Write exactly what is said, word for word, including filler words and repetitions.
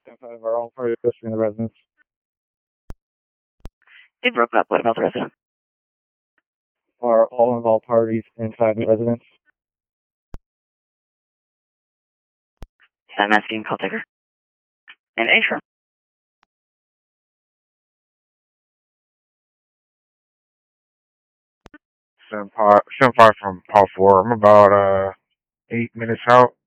Inside of our own party, especially in the residence. It broke up. What about the resident? Are all involved parties inside the residence? I'm asking call taker. And Ashram. Seven five, seven five from Paul Four. I'm about uh eight minutes out.